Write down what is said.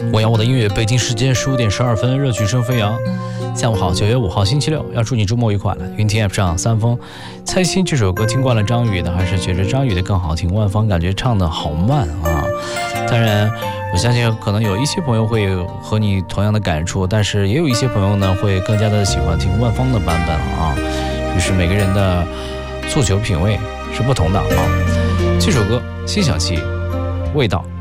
我要我的音乐，北京时间15点12分，热曲声飞扬。下午好，9月5号星期六，要祝你周末愉快了。云听 App 上三丰猜心这首歌听惯了张宇的，还是觉得张宇的更好听？万芳感觉唱的好慢啊。当然我相信可能有一些朋友会和你同样的感触，但是也有一些朋友呢会更加的喜欢听万芳的版本啊。就是每个人的诉求品味是不同的啊。这首歌辛晓琪味道。